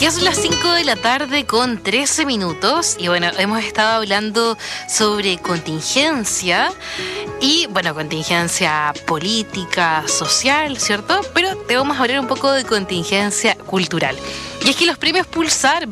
Ya son las 5 de la tarde con 13 minutos y bueno, hemos estado hablando sobre contingencia y bueno, contingencia política, social, ¿cierto? Pero te vamos a hablar un poco de contingencia cultural. Y es que los premios Pulsar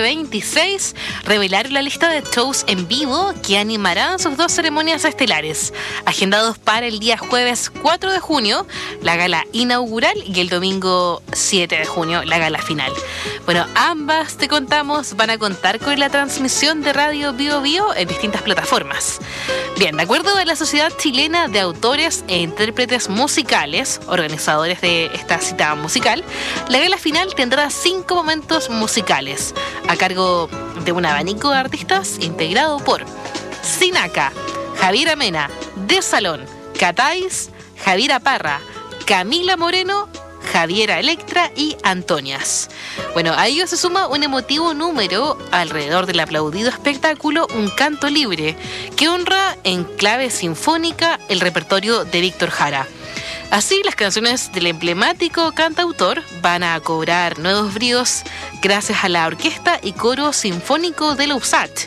2026 revelaron la lista de shows en vivo que animarán sus dos ceremonias estelares, agendados para el día jueves 4 de junio, la gala inaugural, y el domingo 7 de junio, la gala final. Bueno, ambas, te contamos, van a contar con la transmisión de Radio Bio Bio en distintas plataformas. Bien, de acuerdo a la Sociedad Chilena de Autores e Intérpretes Musicales, organizadores de esta cita musical, la gala final tendrá 5 momentos musicales a cargo de un abanico de artistas integrado por Sinaka, Javiera Mena, De Salón, Catais, Javiera Parra, Camila Moreno, Javiera Electra y Antonias. Bueno, a ello se suma un emotivo número alrededor del aplaudido espectáculo Un Canto Libre, que honra en clave sinfónica el repertorio de Víctor Jara. Así, las canciones del emblemático cantautor van a cobrar nuevos bríos gracias a la orquesta y coro sinfónico de la USACH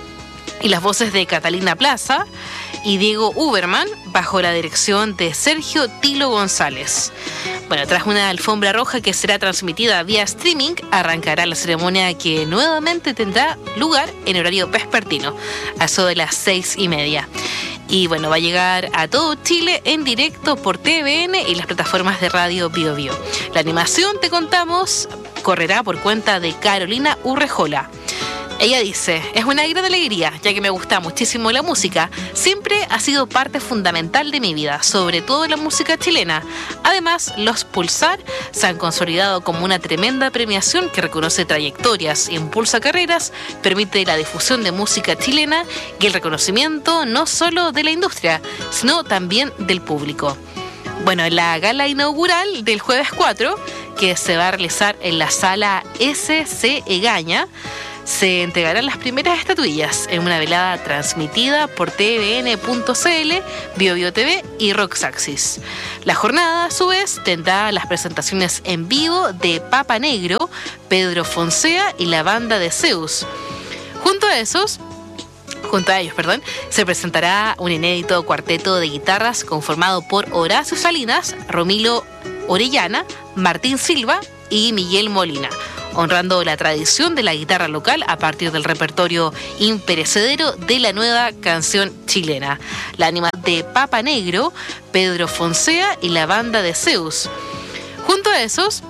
y las voces de Catalina Plaza y Diego Uberman bajo la dirección de Sergio Tilo González. Bueno, tras una alfombra roja que será transmitida vía streaming, arrancará la ceremonia que nuevamente tendrá lugar en horario vespertino, a eso de las 6:30. Y bueno, va a llegar a todo Chile en directo por TVN y las plataformas de Radio Bio Bio. La animación, te contamos, correrá por cuenta de Carolina Urrejola. Ella dice: es una gran alegría, ya que me gusta muchísimo la música. Siempre ha sido parte fundamental de mi vida, sobre todo la música chilena. Además, los Pulsar se han consolidado como una tremenda premiación que reconoce trayectorias, impulsa carreras, permite la difusión de música chilena y el reconocimiento no solo de la industria, sino también del público. Bueno, en la gala inaugural del jueves 4, que se va a realizar en la sala SC Egaña, se entregarán las primeras estatuillas en una velada transmitida por tvn.cl, BioBio TV y Roxaxis. La jornada, a su vez, tendrá las presentaciones en vivo de Papa Negro, Pedro Fonsea y la banda de Zeus. Junto a ellos, se presentará un inédito cuarteto de guitarras conformado por Horacio Salinas, Romilo Orellana, Martín Silva y Miguel Molina, honrando la tradición de la guitarra local a partir del repertorio imperecedero de la nueva canción chilena. La animación de Papa Negro, Pedro Fonsea y la banda de Zeus. Junto a ellos,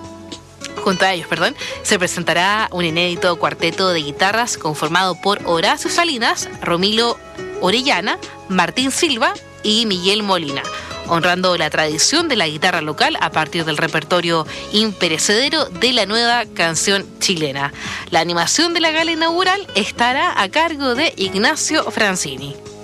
se presentará un inédito cuarteto de guitarras conformado por Horacio Salinas, Romilo Orellana, Martín Silva y Miguel Molina, honrando la tradición de la guitarra local a partir del repertorio imperecedero de la nueva canción chilena. La animación de la gala inaugural estará a cargo de Ignacio Francini.